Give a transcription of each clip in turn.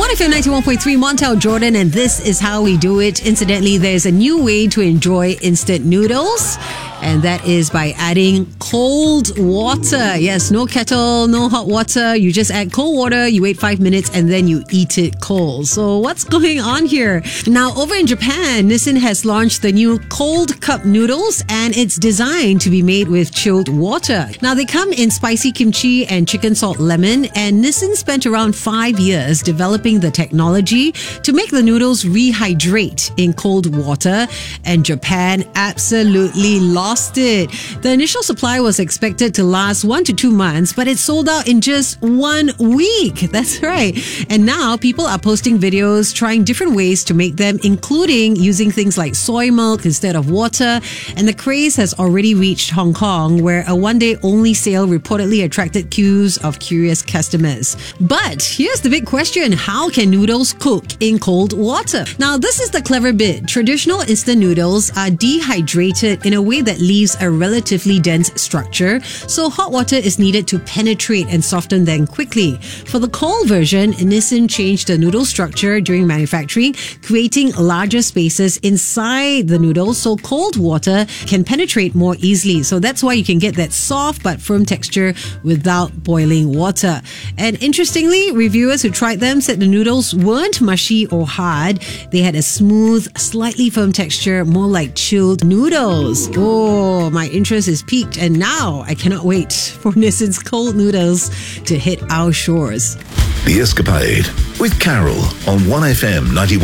1FM 91.3 Montel Jordan, and this is how we do it. Incidentally, there's a new way to enjoy instant noodles, and that is by adding cold water. Yes, no kettle, no hot water. You just add cold water, you wait 5 minutes, and then you eat it cold. So what's going on here? Now, over in Japan, Nissin has launched the new cold cup noodles, and it's designed to be made with chilled water. Now, they come in spicy kimchi and chicken salt lemon, and Nissin spent around 5 years developing the technology to make the noodles rehydrate in cold water, and Japan absolutely lost it. The initial supply was expected to last 1 to 2 months, but it sold out in just 1 week. That's right. And now people are posting videos trying different ways to make them, including using things like soy milk instead of water. And the craze has already reached Hong Kong, where a one-day only sale reportedly attracted queues of curious customers. But here's the big question: how can noodles cook in cold water? Now, this is the clever bit. Traditional instant noodles are dehydrated in a way that leaves a relatively dense structure, so hot water is needed to penetrate and soften them quickly. For the cold version, Nissin changed the noodle structure during manufacturing, creating larger spaces inside the noodles so cold water can penetrate more easily. So that's why you can get that soft but firm texture without boiling water. And interestingly, reviewers who tried them said the noodles weren't mushy or hard. They had a smooth, slightly firm texture, more like chilled noodles. Oh, my interest is piqued, and now I cannot wait for Nissin's cold noodles to hit our shores. The Escapade with Carol on 1FM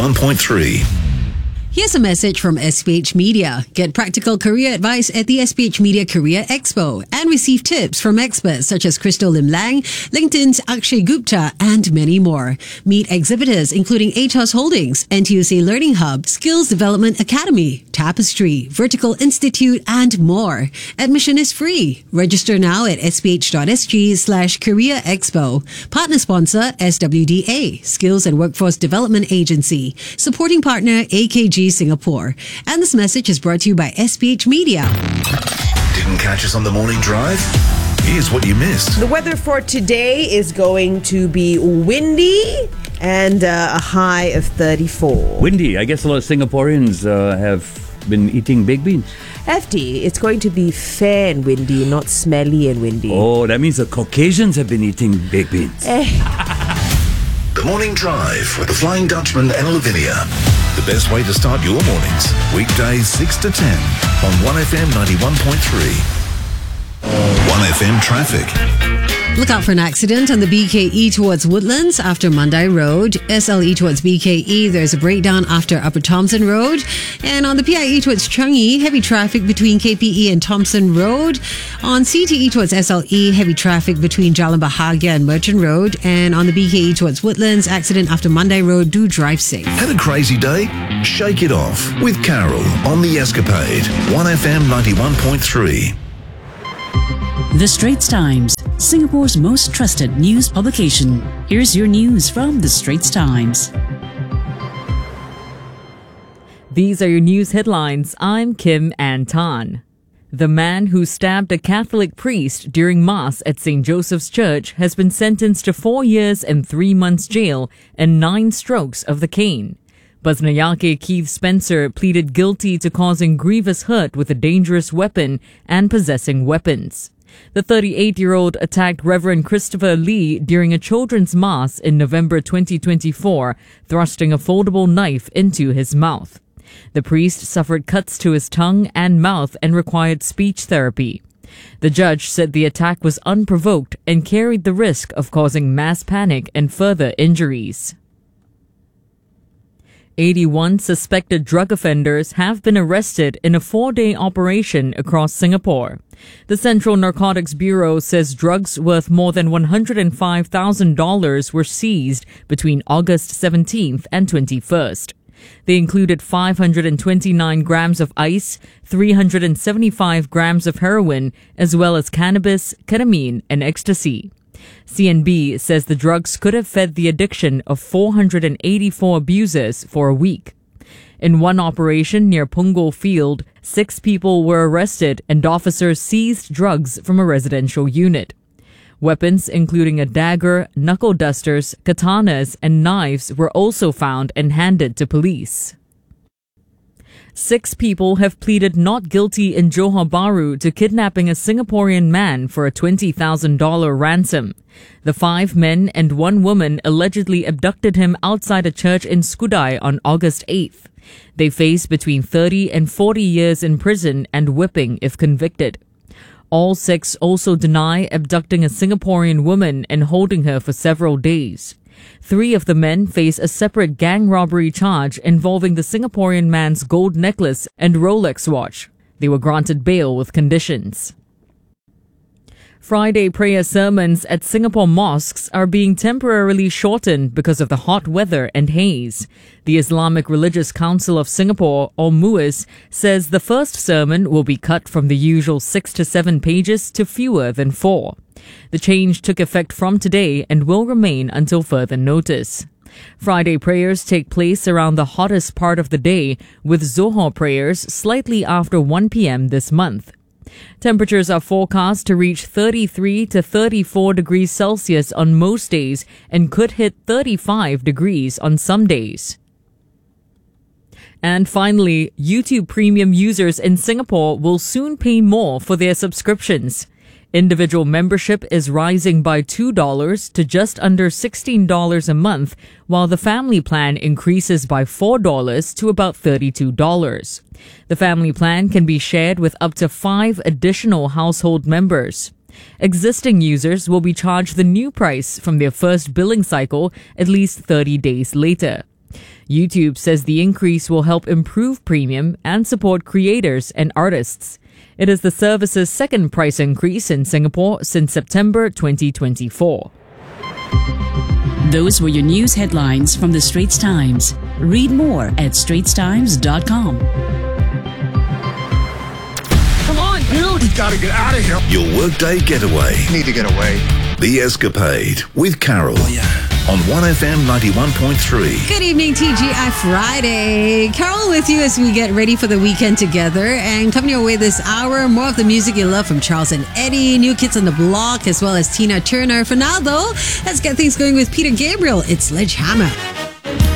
91.3. Here's a message from SPH Media. Get practical career advice at the SPH Media Career Expo and receive tips from experts such as Crystal Lim Lang, LinkedIn's Akshay Gupta, and many more. Meet exhibitors including Atos Holdings, NTUC Learning Hub, Skills Development Academy, Tapestry, Vertical Institute, and more. Admission is free. Register now at sph.sg/Career Expo. Partner sponsor SWDA, Skills and Workforce Development Agency. Supporting partner AKG Singapore. And this message is brought to you by SPH Media. Didn't catch us on the morning drive? Here's what you missed. The weather for today is going to be windy and a high of 34. Windy. I guess a lot of Singaporeans have been eating baked beans. FD, it's going to be fair and windy, not smelly and windy. Oh, that means the Caucasians have been eating baked beans. The Morning Drive with the Flying Dutchman and Lavinia. The best way to start your mornings. Weekdays 6 to 10 on 1FM 91.3. 1FM traffic. Look out for an accident on the BKE towards Woodlands after Mandai Road. SLE towards BKE, there's a breakdown after Upper Thomson Road. And on the PIE towards Changi, heavy traffic between KPE and Thomson Road. On CTE towards SLE, heavy traffic between Jalan Bahagia and Merchant Road. And on the BKE towards Woodlands, accident after Mandai Road. Do drive safe. Had a crazy day? Shake it off with Carol on The Escapade. 1FM 91.3. The Straits Times, Singapore's most trusted news publication. Here's your news from The Straits Times. These are your news headlines. I'm Kim Ann Tan. The man who stabbed a Catholic priest during Mass at St. Joseph's Church has been sentenced to 4 years and 3 months jail and 9 strokes of the cane. Basnayake Keith Spencer pleaded guilty to causing grievous hurt with a dangerous weapon and possessing weapons. The 38-year-old attacked Reverend Christopher Lee during a children's mass in November 2024, thrusting a foldable knife into his mouth. The priest suffered cuts to his tongue and mouth and required speech therapy. The judge said the attack was unprovoked and carried the risk of causing mass panic and further injuries. 81 suspected drug offenders have been arrested in a 4-day operation across Singapore. The Central Narcotics Bureau says drugs worth more than $105,000 were seized between August 17th and 21st. They included 529 grams of ice, 375 grams of heroin, as well as cannabis, ketamine, and ecstasy. CNB says the drugs could have fed the addiction of 484 abusers for a week. In one operation near Punggol Field, 6 people were arrested and officers seized drugs from a residential unit. Weapons, including a dagger, knuckle dusters, katanas, and knives, were also found and handed to police. 6 people have pleaded not guilty in Johor Bahru to kidnapping a Singaporean man for a $20,000 ransom. The 5 men and 1 woman allegedly abducted him outside a church in Skudai on August 8th. They face between 30 and 40 years in prison and whipping if convicted. All 6 also deny abducting a Singaporean woman and holding her for several days. 3 of the men face a separate gang robbery charge involving the Singaporean man's gold necklace and Rolex watch. They were granted bail with conditions. Friday prayer sermons at Singapore mosques are being temporarily shortened because of the hot weather and haze. The Islamic Religious Council of Singapore, or MUIS, says the first sermon will be cut from the usual 6 to 7 pages to fewer than 4. The change took effect from today and will remain until further notice. Friday prayers take place around the hottest part of the day, with Zohor prayers slightly after 1 p.m. this month. Temperatures are forecast to reach 33 to 34 degrees Celsius on most days and could hit 35 degrees on some days. And finally, YouTube Premium users in Singapore will soon pay more for their subscriptions. Individual membership is rising by $2 to just under $16 a month, while the family plan increases by $4 to about $32. The family plan can be shared with up to 5 additional household members. Existing users will be charged the new price from their first billing cycle at least 30 days later. YouTube says the increase will help improve premium and support creators and artists. It is the service's second price increase in Singapore since September 2024. Those were your news headlines from the Straits Times. Read more at straitstimes.com. Come on, dude! We gotta get out of here. Your workday getaway. Need to get away. The Escapade with Carol. On 1FM 91.3. Good evening, TGI Friday. Carol with you as we get ready for the weekend together. And coming your way this hour, more of the music you love from Charles and Eddie, New Kids on the Block, as well as Tina Turner. For now, though, let's get things going with Peter Gabriel. It's Sledgehammer.